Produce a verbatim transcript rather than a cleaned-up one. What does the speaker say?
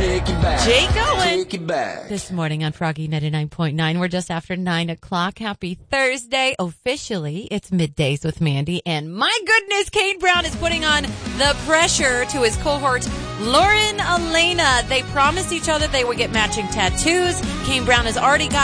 Take it back. Jake Owen. Take it back. This morning on Froggy ninety-nine point nine. We're just after nine o'clock. Happy Thursday. Officially, it's Middays with Mandy. And my goodness, Kane Brown is putting on the pressure to his cohort, Lauren Elena. They promised each other they would get matching tattoos. Kane Brown has already gotten